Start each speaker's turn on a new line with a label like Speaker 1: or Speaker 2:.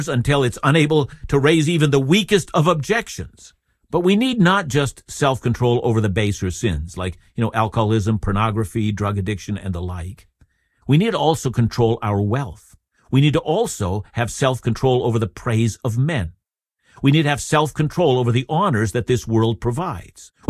Speaker 1: until it's unable to raise even the weakest of objections. But we need not just self-control over the baser sins, like, alcoholism, pornography, drug addiction, and the like. We need to also control our wealth. We need to also have self-control over the praise of men. We need to have self-control over the honors that this world provides.